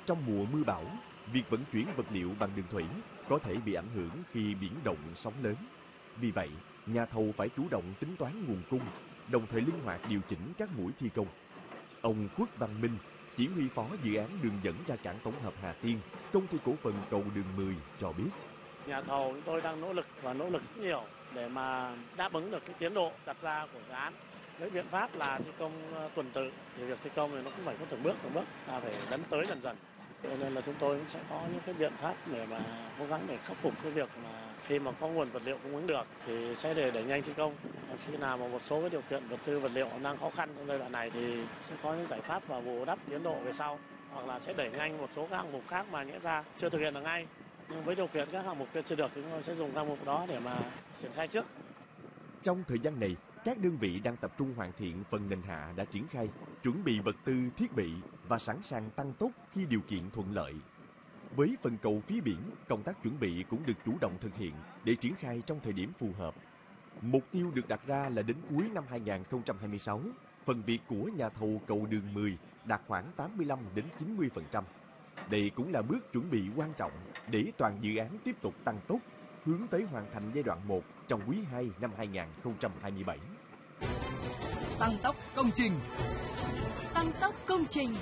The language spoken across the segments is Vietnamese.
Trong mùa mưa bão, việc vận chuyển vật liệu bằng đường thủy có thể bị ảnh hưởng khi biển động sóng lớn. Vì vậy, nhà thầu phải chủ động tính toán nguồn cung, đồng thời linh hoạt điều chỉnh các mũi thi công. Ông Khuất Văn Minh, chỉ huy phó dự án đường dẫn ra cảng tổng hợp Hà Tiên, công ty cổ phần cầu đường 10 cho biết. Nhà thầu chúng tôi đang nỗ lực rất nhiều để mà đáp ứng được cái tiến độ đặt ra của dự án. Với biện pháp là thi công tuần tự, thì việc thi công này nó cũng phải có từng bước, ta phải đấn tới dần dần. Cho nên là chúng tôi cũng sẽ có những cái biện pháp để mà cố gắng để khắc phục cái việc mà khi mà có nguồn vật liệu cung ứng được thì sẽ để đẩy nhanh thi công. Khi nào mà một số cái điều kiện vật tư vật liệu đang khó khăn trong giai đoạn này thì sẽ có những giải pháp và bù đắp tiến độ về sau, hoặc là sẽ đẩy nhanh một số các hạng mục khác mà nhẽ ra chưa thực hiện được ngay. Nhưng với điều kiện các hạng mục kia chưa được thì chúng tôi sẽ dùng hạng mục đó để mà triển khai trước. Trong thời gian này, các đơn vị đang tập trung hoàn thiện phần nền hạ đã triển khai, chuẩn bị vật tư, thiết bị và sẵn sàng tăng tốc khi điều kiện thuận lợi. Với phần cầu phía biển, công tác chuẩn bị cũng được chủ động thực hiện để triển khai trong thời điểm phù hợp. Mục tiêu được đặt ra là đến cuối năm 2026, phần việc của nhà thầu cầu đường 10 đạt khoảng 85 đến 90%. Đây cũng là bước chuẩn bị quan trọng để toàn dự án tiếp tục tăng tốc, hướng tới hoàn thành giai đoạn 1 trong quý 2 năm 2027. Tăng tốc công trình. Tăng tốc công trình.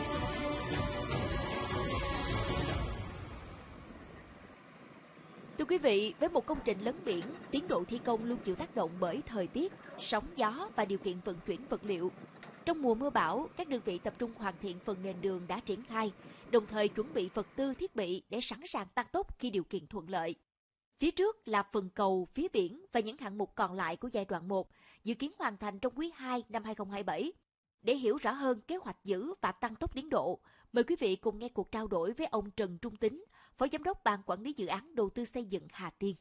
Thưa quý vị, với một công trình lớn biển, tiến độ thi công luôn chịu tác động bởi thời tiết, sóng gió và điều kiện vận chuyển vật liệu. Trong mùa mưa bão, các đơn vị tập trung hoàn thiện phần nền đường đã triển khai, đồng thời chuẩn bị vật tư thiết bị để sẵn sàng tăng tốc khi điều kiện thuận lợi. Phía trước là phần cầu phía biển và những hạng mục còn lại của giai đoạn 1, dự kiến hoàn thành trong quý 2 năm 2027. Để hiểu rõ hơn kế hoạch giữ và tăng tốc tiến độ, mời quý vị cùng nghe cuộc trao đổi với ông Trần Trung Tín, Phó Giám đốc Ban Quản lý Dự án Đầu tư xây dựng Hà Tiên.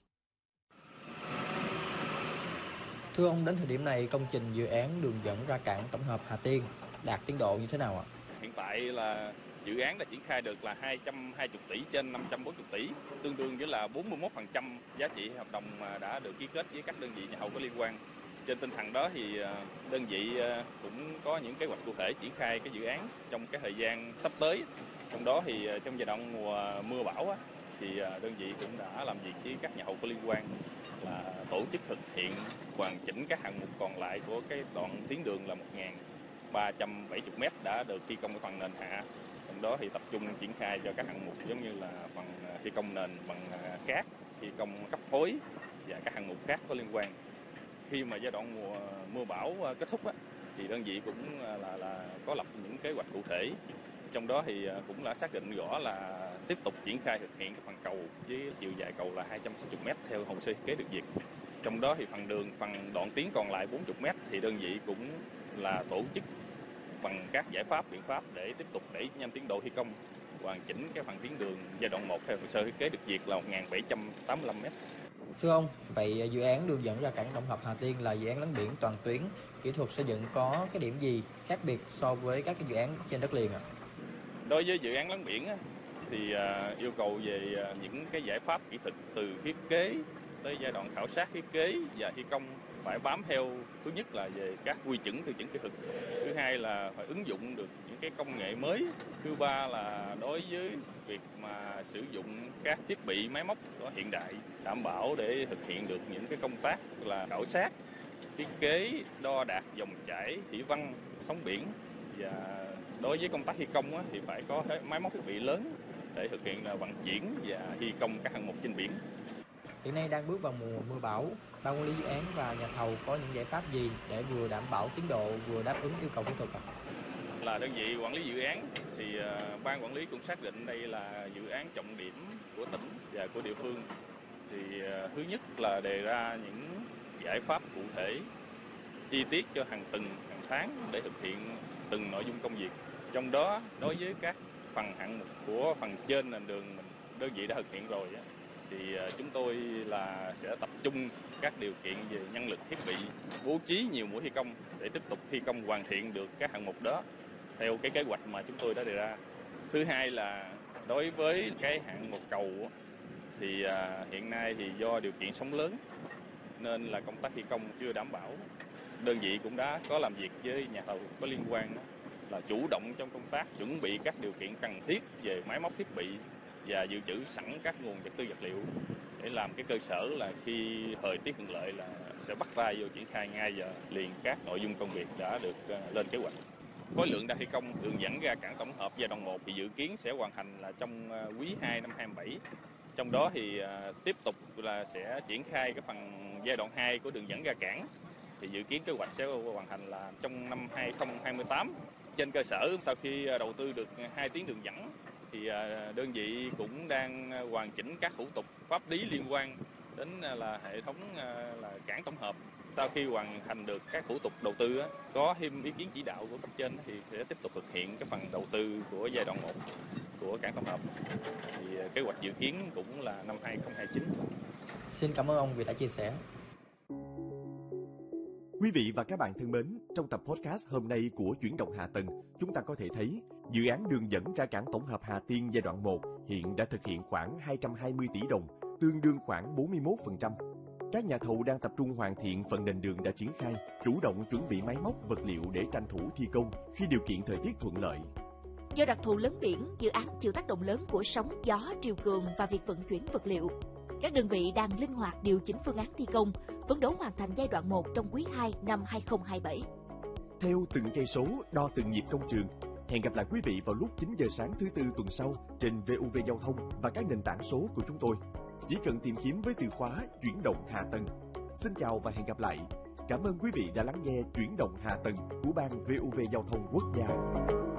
Thưa ông, đến thời điểm này, công trình dự án đường dẫn ra cảng tổng hợp Hà Tiên đạt tiến độ như thế nào ạ? Hiện tại là dự án đã triển khai được là 220 tỷ trên 540 tỷ, tương đương với là 41% giá trị hợp đồng mà đã được ký kết với các đơn vị nhà thầu có liên quan. Trên tinh thần đó thì đơn vị cũng có những kế hoạch cụ thể triển khai cái dự án trong cái thời gian sắp tới. Trong đó thì trong giai đoạn mùa mưa bão thì đơn vị cũng đã làm việc với các nhà thầu có liên quan là tổ chức thực hiện hoàn chỉnh các hạng mục còn lại của cái đoạn tuyến đường là 1.370 m đã được thi công cái phần nền hạ. Trong đó thì tập trung triển khai cho các hạng mục giống như là phần thi công nền bằng cát, thi công cấp phối và các hạng mục khác có liên quan. Khi mà giai đoạn mùa bão kết thúc thì đơn vị cũng là có lập những kế hoạch cụ thể. Trong đó thì cũng đã xác định rõ là tiếp tục triển khai thực hiện cái phần cầu với chiều dài cầu là 260 m theo hồ sơ thiết kế được duyệt. Trong đó thì phần đoạn tuyến còn lại 40 m thì đơn vị cũng là tổ chức bằng các giải pháp biện pháp để tiếp tục đẩy nhanh tiến độ thi công, hoàn chỉnh cái phần tuyến đường giai đoạn 1 theo hồ sơ thiết kế được duyệt là 1.785 m. Thưa ông, vậy dự án đường dẫn ra cảng tổng hợp Hà Tiên là dự án lấn biển toàn tuyến, kỹ thuật xây dựng có cái điểm gì khác biệt so với các cái dự án trên đất liền ạ? Đối với dự án lấn biển thì yêu cầu về những cái giải pháp kỹ thuật từ thiết kế tới giai đoạn khảo sát thiết kế và thi công phải bám theo, thứ nhất là về các quy chuẩn tiêu chuẩn kỹ thuật, thứ hai là phải ứng dụng được những cái công nghệ mới, thứ ba là đối với việc mà sử dụng các thiết bị máy móc có hiện đại đảm bảo để thực hiện được những cái công tác là khảo sát, thiết kế, đo đạc dòng chảy, thủy văn, sóng biển. Và đối với công tác thi công thì phải có máy móc thiết bị lớn để thực hiện là vận chuyển và thi công các hạng mục trên biển. Hiện nay đang bước vào mùa mưa bão, ban quản lý dự án và nhà thầu có những giải pháp gì để vừa đảm bảo tiến độ vừa đáp ứng yêu cầu kỹ thuật ạ? Là đơn vị quản lý dự án thì ban quản lý cũng xác định đây là dự án trọng điểm của tỉnh và của địa phương. Thì thứ nhất là đề ra những giải pháp cụ thể chi tiết cho hàng tuần, hàng tháng để thực hiện từng nội dung công việc. Trong đó đối với các phần hạng mục của phần trên nền đường mình đơn vị đã thực hiện rồi thì chúng tôi là sẽ tập trung các điều kiện về nhân lực thiết bị, bố trí nhiều mũi thi công để tiếp tục thi công hoàn thiện được các hạng mục đó theo cái kế hoạch mà chúng tôi đã đề ra. Thứ hai là đối với cái hạng mục cầu thì hiện nay thì do điều kiện sóng lớn nên là công tác thi công chưa đảm bảo. Đơn vị cũng đã có làm việc với nhà thầu có liên quan là chủ động trong công tác chuẩn bị các điều kiện cần thiết về máy móc thiết bị và dự trữ sẵn các nguồn vật tư vật liệu để làm cái cơ sở là khi thời tiết thuận lợi là sẽ bắt tay vô triển khai ngay giờ liền các nội dung công việc đã được lên kế hoạch. Khối lượng đang thi công đường dẫn ra cảng tổng hợp giai đoạn 1 thì dự kiến sẽ hoàn thành là trong quý 2 năm 2027. Trong đó thì tiếp tục là sẽ triển khai cái phần giai đoạn 2 của đường dẫn ra cảng. Thì dự kiến kế hoạch sẽ hoàn thành là trong năm 2028. Trên cơ sở sau khi đầu tư được 2 tuyến đường dẫn thì đơn vị cũng đang hoàn chỉnh các thủ tục pháp lý liên quan đến là hệ thống là cảng tổng hợp. Sau khi hoàn thành được các thủ tục đầu tư có thêm ý kiến chỉ đạo của cấp trên thì sẽ tiếp tục thực hiện cái phần đầu tư của giai đoạn 1 của cảng tổng hợp. Thì kế hoạch dự kiến cũng là năm 2029. Xin cảm ơn ông vì đã chia sẻ. Quý vị và các bạn thân mến, trong tập podcast hôm nay của Chuyển động Hạ tầng, chúng ta có thể thấy dự án đường dẫn ra cảng tổng hợp Hà Tiên giai đoạn 1 hiện đã thực hiện khoảng 220 tỷ đồng, tương đương khoảng 41%. Các nhà thầu đang tập trung hoàn thiện phần nền đường đã triển khai, chủ động chuẩn bị máy móc, vật liệu để tranh thủ thi công khi điều kiện thời tiết thuận lợi. Do đặc thù lớn biển, dự án chịu tác động lớn của sóng, gió, triều cường và việc vận chuyển vật liệu. Các đơn vị đang linh hoạt điều chỉnh phương án thi công, phấn đấu hoàn thành giai đoạn 1 trong quý 2 năm 2027. Theo từng cây số, đo từng nhịp công trường. Hẹn gặp lại quý vị vào lúc 9 giờ sáng thứ Tư tuần sau trên VUV Giao thông và các nền tảng số của chúng tôi. Chỉ cần tìm kiếm với từ khóa Chuyển động Hạ tầng. Xin chào và hẹn gặp lại. Cảm ơn quý vị đã lắng nghe Chuyển động Hạ tầng của Ban VUV Giao thông Quốc gia.